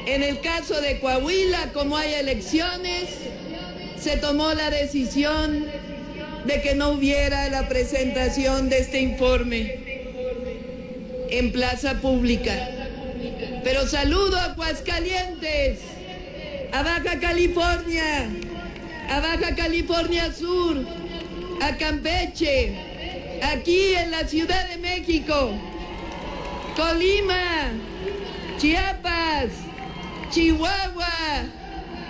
En el caso de Coahuila, como hay elecciones, se tomó la decisión de que no hubiera la presentación de este informe en plaza pública. Pero saludo a Aguascalientes, a Baja California Sur, a Campeche, aquí en la Ciudad de México, Colima, Chiapas, Chihuahua,